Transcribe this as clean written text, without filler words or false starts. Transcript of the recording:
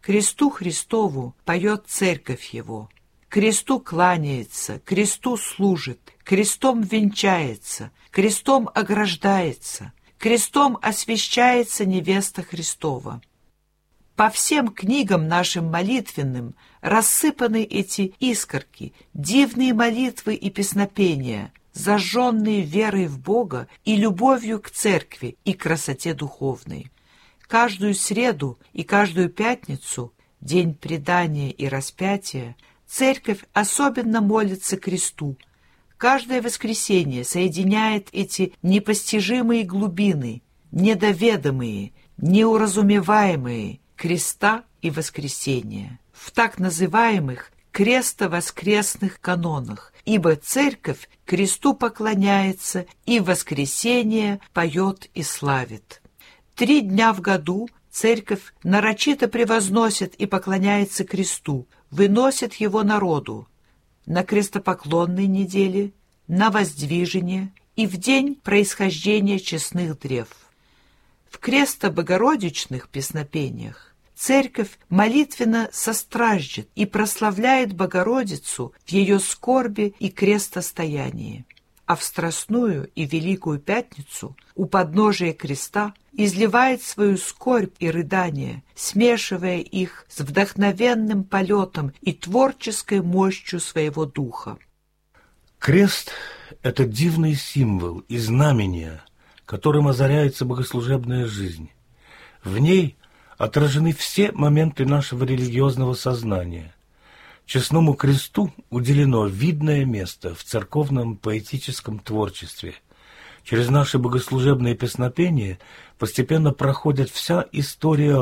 Кресту Христову поет церковь Его. Кресту кланяется, кресту служит, крестом венчается, крестом ограждается, крестом освящается невеста Христова. По всем книгам нашим молитвенным рассыпаны эти искорки, дивные молитвы и песнопения, зажженные верой в Бога и любовью к церкви и красоте духовной. Каждую среду и каждую пятницу, день предания и распятия, церковь особенно молится кресту. Каждое воскресенье соединяет эти непостижимые глубины, недоведомые, неуразумеваемые креста и воскресения в так называемых кресто-воскресных канонах, ибо церковь кресту поклоняется и в воскресенье поет и славит. 3 дня в году церковь нарочито превозносит и поклоняется кресту, выносит его народу на крестопоклонной неделе, на воздвижение и в день происхождения честных древ. В кресто-богородичных песнопениях церковь молитвенно состраждет и прославляет Богородицу в ее скорби и крестостоянии, а в Страстную и Великую Пятницу у подножия креста изливает свою скорбь и рыдание, смешивая их с вдохновенным полетом и творческой мощью своего духа. Крест — это дивный символ и знамение, которым озаряется богослужебная жизнь. В ней отражены все моменты нашего религиозного сознания. Честному кресту уделено видное место в церковном поэтическом творчестве. Через наши богослужебные песнопения постепенно проходит вся история